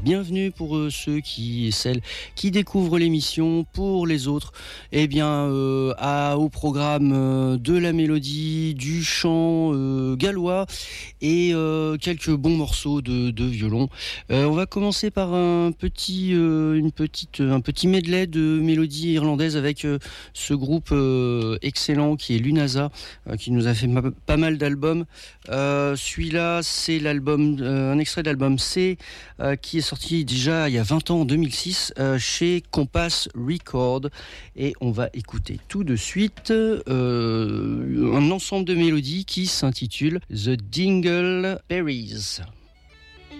bienvenue pour ceux qui et celles qui découvrent l'émission. Pour les autres, au programme de la mélodie, du chant gallois et quelques bons morceaux de violon. On va commencer par un petit medley de mélodies irlandaises avec ce groupe excellent qui est Lunasa, qui nous a fait pas mal d'albums. Celui-là, c'est l'album, un extrait d'album C, qui est sorti déjà il y a 20 ans, en 2006, chez Compass Record. Et on va écouter tout de suite un ensemble de mélodies qui s'intitule The Dingleberries.